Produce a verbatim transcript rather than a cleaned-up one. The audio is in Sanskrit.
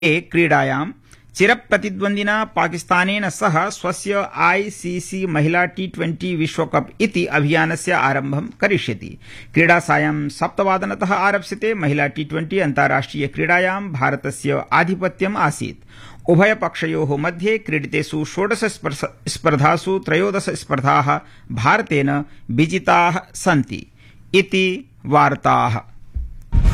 क्रीडायां चिरप्रतिद्वन्द्विना पाकिस्तानेन सह स्वस्य आईसीसी महिला टी ट्वेंटी विश्वकप इति अभियानस्य आरम्भं करिष्यति। क्रीडा सायं सप्तवादनतः आरप्स्यते। महिला टी ट्वेंटी अन्ताराष्ट्रिय क्रीडायां भारतस्य आधिपत्यम् आसीत्। उभयपक्षयोः मध्ये क्रीडितेषु षोडश स्पर्धासु त्रयोदश स्पर्धाः भारतेन विजिताः सन्ति इति वार्ताः।